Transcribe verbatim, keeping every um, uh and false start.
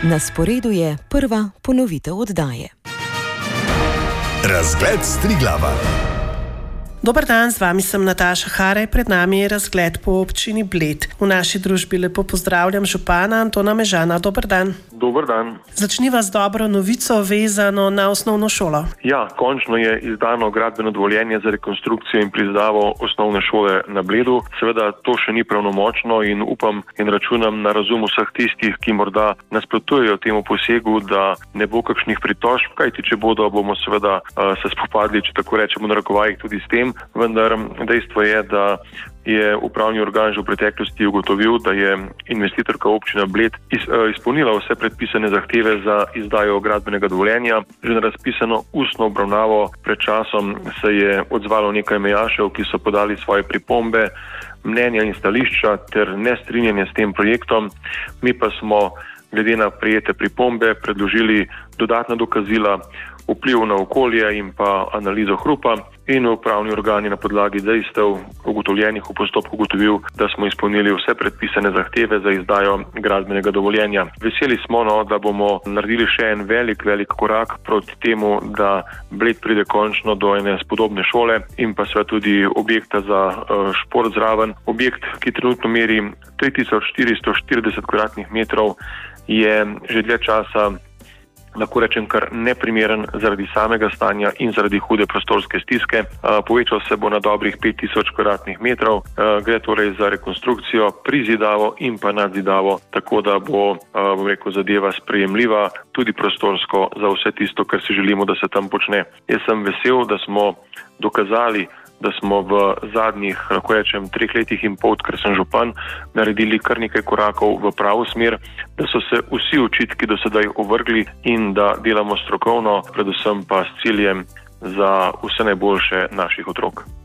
Na sporedu je prva ponovitev oddaje. Razgled s Triglava. Dober dan, z vami sem Nataša Haraj, pred nami je razgled po občini Bled. V naši družbi lepo pozdravljam župana Antona Mežana. Dober dan. Dober dan. Začniva z dobro novico, vezano na osnovno šolo. Ja, končno je izdano gradbeno dovoljenje za rekonstrukcijo in prizidavo osnovne šole na Bledu. Seveda to še ni pravnomočno in upam in računam na razum vseh tistih, ki morda nasprotujejo temu posegu, da ne bo kakšnih pritožb, kajti če bodo, bomo seveda uh, se spopadli, če tako rečemo na narekovajih, tudi s tem. Vendar dejstvo je, da je upravni organ že v preteklosti ugotovil, da je investitorka občina Bled izpolnila vse predpisane zahteve za izdajo gradbenega dovoljenja. Že na razpisano ustno obravnavo pred časom se je odzvalo nekaj mejašev, ki so podali svoje pripombe, mnenja in stališča ter nestrinjanje s tem projektom. Mi pa smo glede na prejete pripombe predložili dodatna dokazila, vpliv na okolje in pa analizo hrupa, in upravni organi na podlagi dejstev ugotovljenih v postopku ugotovil, da smo izpolnili vse predpisane zahteve za izdajo gradbenega dovoljenja. Veseli smo, no, da bomo naredili še en velik, velik korak proti temu, da Bled pride končno do ene spodobne šole in pa seveda tudi objekta za uh, šport zraven. Objekt, ki trenutno meri tri tisoč štiristo štirideset kvadratnih metrov, je že dlje časa, lahko rečem, kar neprimeren zaradi samega stanja in zaradi hude prostorske stiske. Povečal se bo na dobrih pet tisoč kvadratnih metrov. Gre torej za rekonstrukcijo, prizidavo in pa nadzidavo, tako da bo, bom rekel, zadeva sprejemljiva tudi prostorsko za vse tisto, kar si želimo, da se tam počne. Jaz sem vesel, da smo dokazali, da smo v zadnjih, lahko rečem, treh letih in pol, ker sem župan, naredili kar nekaj korakov v pravo smer, da so se vsi očitki do sedaj ovrgli in da delamo strokovno, predvsem pa s ciljem za vse najboljše naših otrok.